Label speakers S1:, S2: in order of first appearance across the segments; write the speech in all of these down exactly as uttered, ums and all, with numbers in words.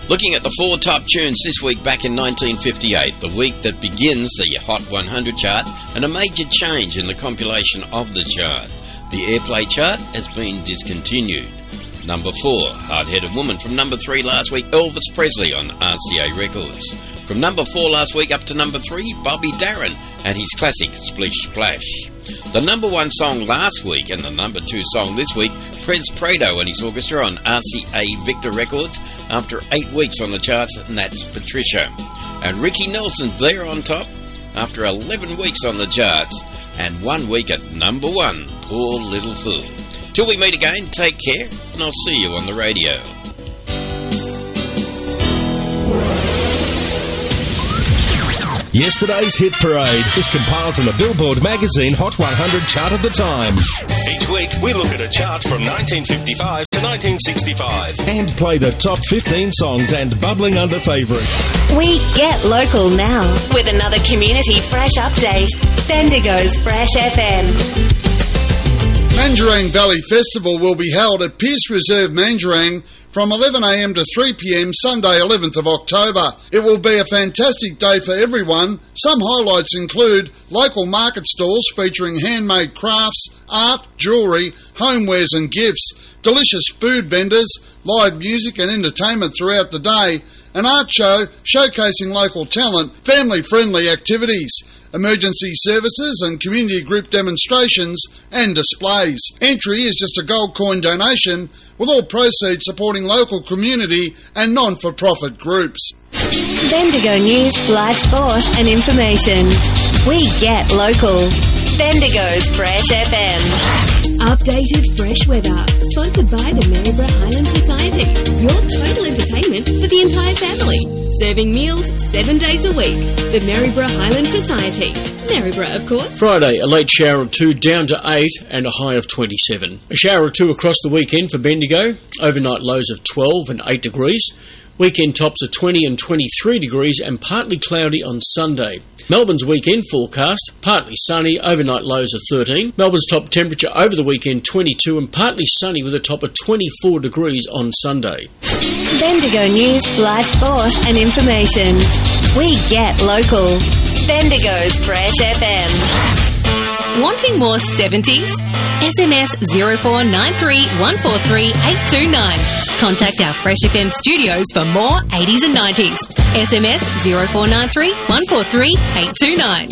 S1: Looking at the four top tunes this week back in nineteen fifty-eight, the week that begins the Hot one hundred chart, and a major change in the compilation of the chart. The airplay chart has been discontinued. Number four, Hard-Headed Woman. From number three last week, Elvis Presley on R C A Records. From number four last week up to number three, Bobby Darin and his classic Splish Splash. The number one song last week and the number two song this week, Prez Prado and his orchestra on R C A Victor Records after eight weeks on the charts, and that's Patricia. And Ricky Nelson's there on top after eleven weeks on the charts and one week at number one, Poor Little Fool. Till we meet again, take care, and I'll see you on the radio.
S2: Yesterday's Hit Parade is compiled from the Billboard magazine Hot one hundred chart of the time.
S3: Each week, we look at a chart from nineteen fifty-five to nineteen sixty-five.
S2: And play the top fifteen songs and bubbling under favourites.
S4: We get local now with another Community Fresh update. Bendigo's Fresh F M.
S5: Mandarang Valley Festival will be held at Pierce Reserve, Mandarang from eleven a m to three p m Sunday eleventh of October. It will be a fantastic day for everyone. Some highlights include local market stalls featuring handmade crafts, art, jewellery, homewares and gifts, delicious food vendors, live music and entertainment throughout the day, an art show showcasing local talent, family-friendly activities, emergency services and community group demonstrations and displays. Entry is just a gold coin donation, with all proceeds supporting local community and non-for-profit groups.
S4: Bendigo News, live sport and information. We get local. Bendigo's Fresh F M.
S6: Updated fresh weather, sponsored by the Maryborough Highland Society. Your total entertainment for the entire family. Serving meals seven days a week. The Maryborough Highland Society. Maryborough, of course.
S7: Friday, a late shower or two down to eight and a high of twenty-seven. A shower or two across the weekend for Bendigo. Overnight lows of twelve and eight degrees. Weekend tops of twenty and twenty-three degrees and partly cloudy on Sunday. Melbourne's weekend forecast, partly sunny, overnight lows of thirteen. Melbourne's top temperature over the weekend twenty-two and partly sunny with a top of twenty-four degrees on Sunday.
S4: Bendigo News, live sport and information. We get local. Bendigo's Fresh F M.
S6: Wanting more seventies? S M S zero four nine three one four three eight two nine. Contact our Fresh F M studios for more eighties and nineties. S M S zero four nine three one four three eight two nine.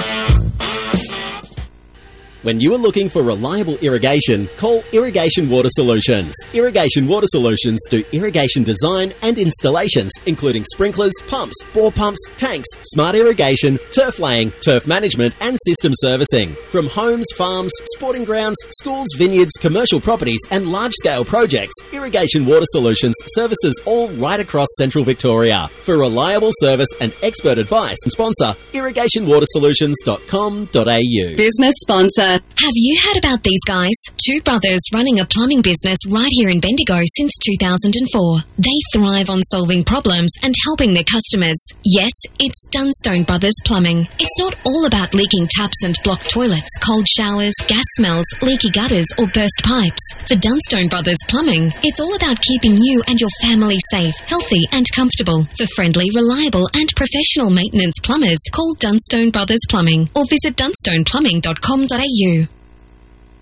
S8: When you are looking for reliable irrigation, call Irrigation Water Solutions. Irrigation Water Solutions do irrigation design and installations, including sprinklers, pumps, bore pumps, tanks, smart irrigation, turf laying, turf management, and system servicing. From homes, farms, sporting grounds, schools, vineyards, commercial properties, and large-scale projects, Irrigation Water Solutions services all right across central Victoria. For reliable service and expert advice, sponsor irrigation water solutions dot com dot a u.
S6: Business sponsor.
S9: Have you heard about these guys? Two brothers running a plumbing business right here in Bendigo since two thousand four. They thrive on solving problems and helping their customers. Yes, it's Dunstone Brothers Plumbing. It's not all about leaking taps and blocked toilets, cold showers, gas smells, leaky gutters or burst pipes. For Dunstone Brothers Plumbing, it's all about keeping you and your family safe, healthy and comfortable. For friendly, reliable and professional maintenance plumbers, call Dunstone Brothers Plumbing or visit dunstone plumbing dot com dot a u.